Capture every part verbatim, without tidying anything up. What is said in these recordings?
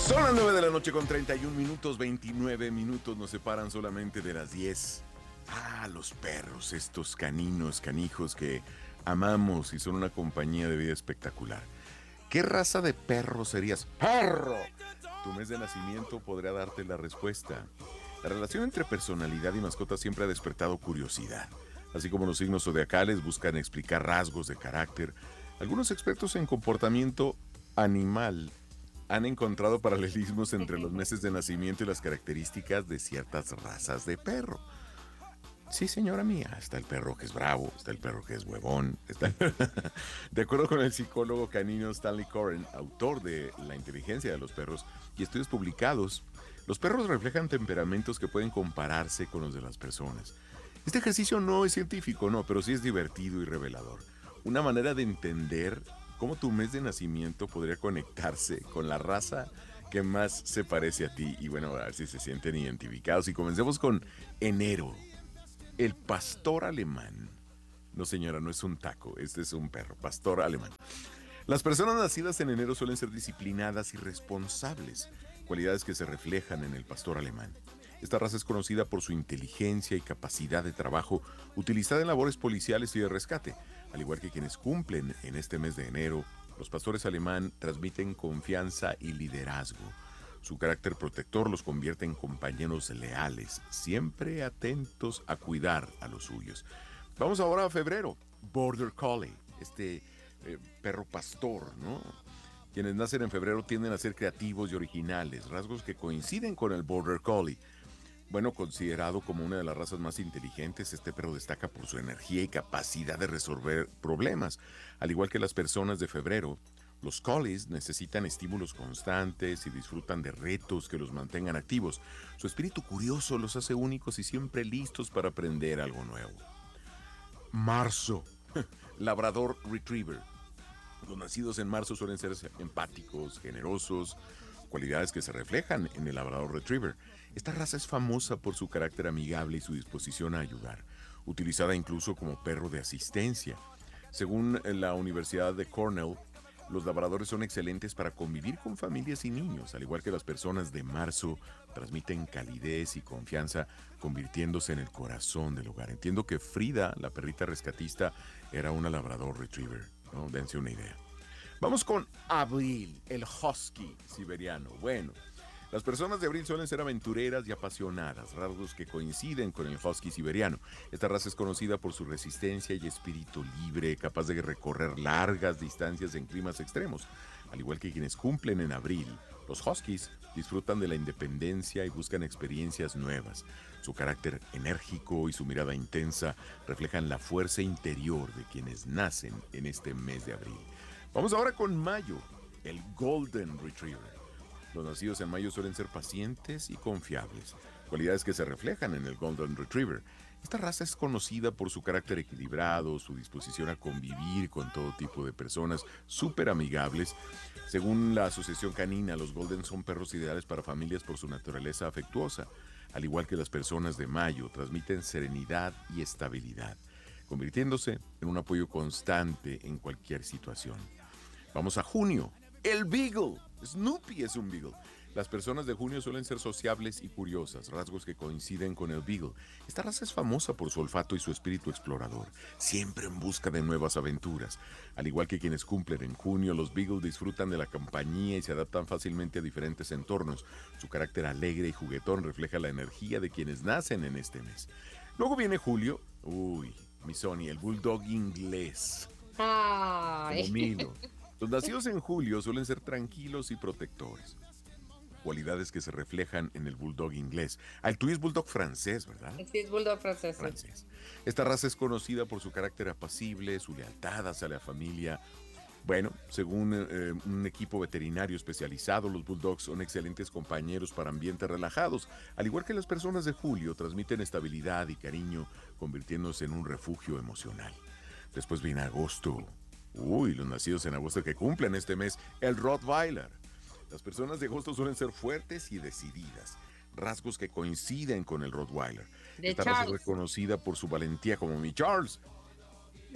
Son las nueve de la noche con treinta y un minutos, veintinueve minutos nos separan solamente de las diez. Ah, los perros, estos caninos, canijos que amamos y son una compañía de vida espectacular. ¿Qué raza de perro serías? ¡Perro! Tu mes de nacimiento podría darte la respuesta. La relación entre personalidad y mascota siempre ha despertado curiosidad. Así como los signos zodiacales buscan explicar rasgos de carácter, algunos expertos en comportamiento animal han encontrado paralelismos entre los meses de nacimiento y las características de ciertas razas de perro. Sí, señora mía, está el perro que es bravo, está el perro que es huevón. Está... De acuerdo con el psicólogo canino Stanley Coren, autor de La inteligencia de los perros y estudios publicados, los perros reflejan temperamentos que pueden compararse con los de las personas. Este ejercicio no es científico, no, pero sí es divertido y revelador. Una manera de entender cómo tu mes de nacimiento podría conectarse con la raza que más se parece a ti. Y bueno, a ver si se sienten identificados. Y comencemos con enero. El pastor alemán. No, señora, no es un taco, este es un perro, pastor alemán. Las personas nacidas en enero suelen ser disciplinadas y responsables, cualidades que se reflejan en el pastor alemán. Esta raza es conocida por su inteligencia y capacidad de trabajo utilizada en labores policiales y de rescate. Al igual que quienes cumplen en este mes de enero, los pastores alemán transmiten confianza y liderazgo. Su carácter protector los convierte en compañeros leales, siempre atentos a cuidar a los suyos. Vamos ahora a febrero. Border Collie, este eh, perro pastor, ¿no? Quienes nacen en febrero tienden a ser creativos y originales, rasgos que coinciden con el Border Collie. Bueno, considerado como una de las razas más inteligentes, este perro destaca por su energía y capacidad de resolver problemas. Al igual que las personas de febrero, los collies necesitan estímulos constantes y disfrutan de retos que los mantengan activos. Su espíritu curioso los hace únicos y siempre listos para aprender algo nuevo. Marzo. Labrador Retriever. Los nacidos en marzo suelen ser empáticos, generosos, cualidades que se reflejan en el Labrador Retriever. Esta raza es famosa por su carácter amigable y su disposición a ayudar, utilizada incluso como perro de asistencia. Según la Universidad de Cornell, los labradores son excelentes para convivir con familias y niños, al igual que las personas de marzo transmiten calidez y confianza, convirtiéndose en el corazón del hogar. Entiendo que Frida, la perrita rescatista, era una Labrador Retriever, ¿no? Dense una idea. Vamos con abril, el husky siberiano. Bueno, las personas de abril suelen ser aventureras y apasionadas, rasgos que coinciden con el husky siberiano. Esta raza es conocida por su resistencia y espíritu libre, capaz de recorrer largas distancias en climas extremos. Al igual que quienes cumplen en abril, los huskies disfrutan de la independencia y buscan experiencias nuevas. Su carácter enérgico y su mirada intensa reflejan la fuerza interior de quienes nacen en este mes de abril. Vamos ahora con mayo, el Golden Retriever. Los nacidos en mayo suelen ser pacientes y confiables, cualidades que se reflejan en el Golden Retriever. Esta raza es conocida por su carácter equilibrado, su disposición a convivir con todo tipo de personas, súper amigables. Según la Asociación Canina, los Golden son perros ideales para familias por su naturaleza afectuosa. Al igual que las personas de mayo, transmiten serenidad y estabilidad, convirtiéndose en un apoyo constante en cualquier situación. Vamos a junio. El Beagle. Snoopy es un Beagle. Las personas de junio suelen ser sociables y curiosas, rasgos que coinciden con el Beagle. Esta raza es famosa por su olfato y su espíritu explorador, siempre en busca de nuevas aventuras. Al igual que quienes cumplen en junio, los Beagle disfrutan de la compañía y se adaptan fácilmente a diferentes entornos. Su carácter alegre y juguetón refleja la energía de quienes nacen en este mes. Luego viene julio. Uy, mi Sony, el Bulldog inglés. Ay. Como Milo. Los nacidos en julio suelen ser tranquilos y protectores, cualidades que se reflejan en el bulldog inglés. Ah, el tuyo es bulldog francés, ¿verdad? Sí, es bulldog francés. Francés. Esta raza es conocida por su carácter apacible, su lealtad hacia la familia. Bueno, según eh, un equipo veterinario especializado, los bulldogs son excelentes compañeros para ambientes relajados. Al igual que las personas de julio, transmiten estabilidad y cariño, convirtiéndose en un refugio emocional. Después viene agosto. Uy, los nacidos en agosto que cumplen este mes, el Rottweiler. Las personas de agosto suelen ser fuertes y decididas, rasgos que coinciden con el Rottweiler. De Esta raza es Charles. reconocida por su valentía como mi Charles.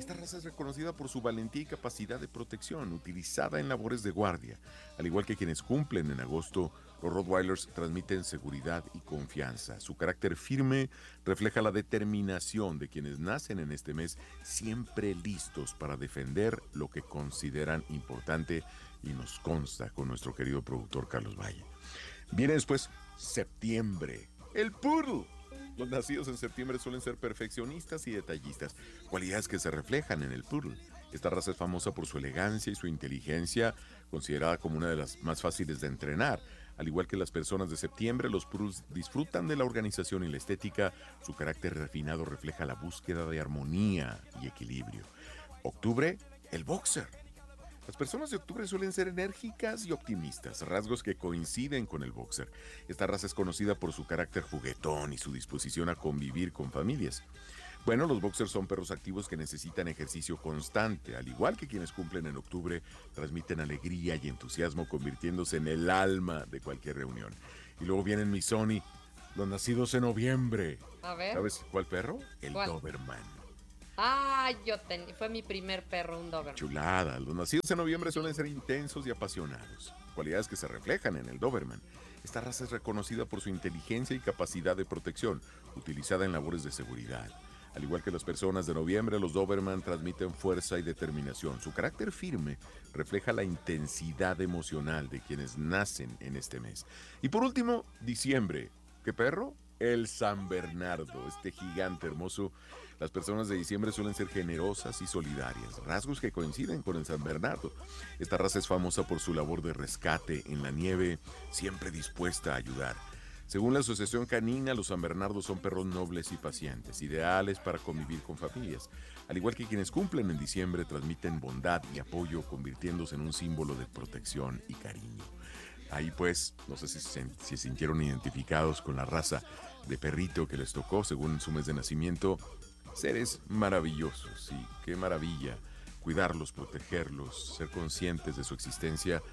Esta raza es reconocida por su valentía y capacidad de protección, utilizada en labores de guardia. Al igual que quienes cumplen en agosto, los Rottweilers transmiten seguridad y confianza. Su carácter firme refleja la determinación de quienes nacen en este mes, siempre listos para defender lo que consideran importante, y nos consta con nuestro querido productor Carlos Valle. Viene después septiembre, el Poodle. Los nacidos en septiembre suelen ser perfeccionistas y detallistas, cualidades que se reflejan en el Poodle. Esta raza es famosa por su elegancia y su inteligencia, considerada como una de las más fáciles de entrenar. Al igual que las personas de septiembre, los Poodles disfrutan de la organización y la estética. Su carácter refinado refleja la búsqueda de armonía y equilibrio. Octubre, el Boxer. Las personas de octubre suelen ser enérgicas y optimistas, rasgos que coinciden con el Boxer. Esta raza es conocida por su carácter juguetón y su disposición a convivir con familias. Bueno, los Boxers son perros activos que necesitan ejercicio constante. Al igual que quienes cumplen en octubre, transmiten alegría y entusiasmo, convirtiéndose en el alma de cualquier reunión. Y luego vienen mi Sony, los nacidos en noviembre. A ver. ¿Sabes cuál perro? El ¿Cuál? Doberman. Ah, yo ten... fue mi primer perro, un Doberman. Chulada. Los nacidos en noviembre suelen ser intensos y apasionados, cualidades que se reflejan en el Doberman. Esta raza es reconocida por su inteligencia y capacidad de protección, utilizada en labores de seguridad. Al igual que las personas de noviembre, los Doberman transmiten fuerza y determinación. Su carácter firme refleja la intensidad emocional de quienes nacen en este mes. Y por último, diciembre. ¿Qué perro? El San Bernardo, este gigante hermoso. Las personas de diciembre suelen ser generosas y solidarias, rasgos que coinciden con el San Bernardo. Esta raza es famosa por su labor de rescate en la nieve, siempre dispuesta a ayudar. Según la Asociación Canina, los San Bernardos son perros nobles y pacientes, ideales para convivir con familias. Al igual que quienes cumplen en diciembre, transmiten bondad y apoyo, convirtiéndose en un símbolo de protección y cariño. Ahí pues, no sé si se, si se sintieron identificados con la raza de perrito que les tocó según su mes de nacimiento. Seres maravillosos, y qué maravilla cuidarlos, protegerlos, ser conscientes de su existencia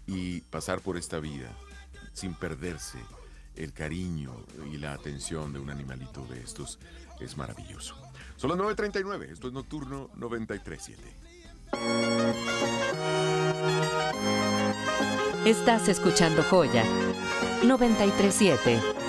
y pasar por esta vida sin perderse el cariño y la atención de un animalito de estos. Es maravilloso. Son las nueve treinta y nueve, esto es Nocturno noventa y tres punto siete. Estás escuchando Joya noventa y tres punto siete.